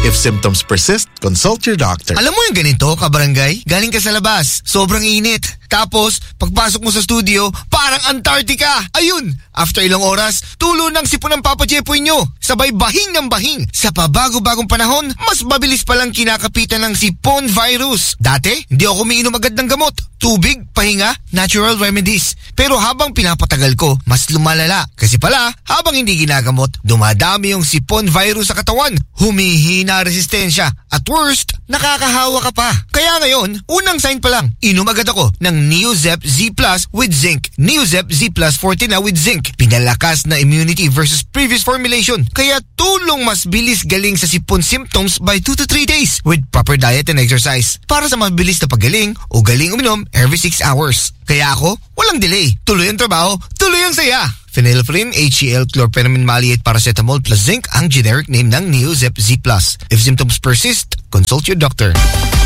If symptoms persist, consult your doctor. Alam mo yung ganito, kabarangay? Galing ka sa labas, sobrang init. Tapos, pagpasok mo sa studio, parang Antarctica. Ayun, after ilang oras, tulo ng sipon ng Papa Jepoy nyo. Sabay bahing ng bahing. Sa pabago-bagong panahon, mas mabilis palang kinakapitan ng sipon virus. Dati, hindi ako umiinom agad ng gamot. Tubig, pahinga, natural remedies. Pero habang pinapatagal ko, mas lumalala. Kasi pala, habang hindi ginagamot, dumadami yung sipon virus sa katawan. Humihina resistensya. At worst, nakakahawa ka pa. Kaya ngayon, unang sign pa lang, inom agad ako ng Neozep Z Plus with Zinc. Neozep Z Plus 40 na with Zinc. Pinalakas na immunity versus previous formulation. Kaya tulong mas bilis galing sa sipon symptoms by 2 to 3 days with proper diet and exercise. Para sa mabilis na paggaling o galing uminom every 6 hours. Kaya ako, walang delay. Tuloy ang trabaho, tuloy ang saya. Phenylephrine, HCl, chlorpheniramine maleate, paracetamol plus zinc ang generic name ng Neozep Z Plus. If symptoms persist, consult your doctor.